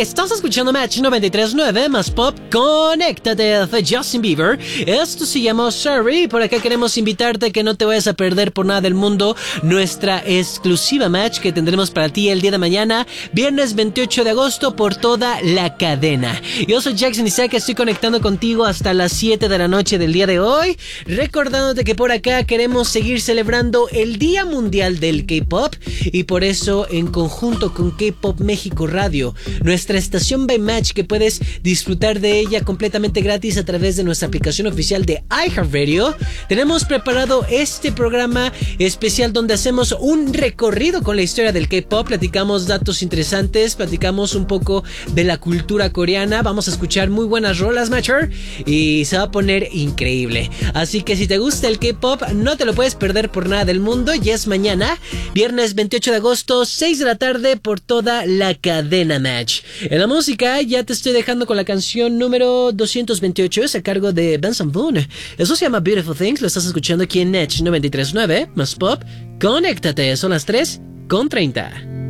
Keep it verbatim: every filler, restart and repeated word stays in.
Estás escuchando Match noventa y tres punto nueve más Pop. Conéctate de Justin Bieber. Esto se llama Sorry. Por acá queremos invitarte a que no te vayas a perder por nada del mundo nuestra exclusiva match que tendremos para ti el día de mañana, viernes veintiocho de agosto, por toda la cadena. Yo soy Jackson Isaac, estoy conectando contigo hasta las siete de la noche del día de hoy, recordándote que por acá queremos seguir celebrando el Día Mundial del K-Pop, y por eso, en conjunto con K-Pop México Radio, nuestra estación by Match, que puedes disfrutar de ella completamente gratis a través de nuestra aplicación oficial de iHeartRadio, tenemos preparado este programa especial donde hacemos un recorrido con la historia del K-Pop, platicamos datos interesantes, platicamos un poco de la cultura coreana, vamos a escuchar muy buenas rolas, Matcher, y se va a poner increíble. Así que si te gusta el K-Pop, no te lo puedes perder por nada del mundo. Y es mañana, viernes veintiocho de agosto, seis de la tarde, por toda la cadena Match. En la música ya te estoy dejando con la canción número doscientos veintiocho, es a cargo de Benson Boone. Eso se llama Beautiful Things, lo estás escuchando aquí en Match noventa y tres punto nueve más Pop. Conéctate, son las tres con treinta.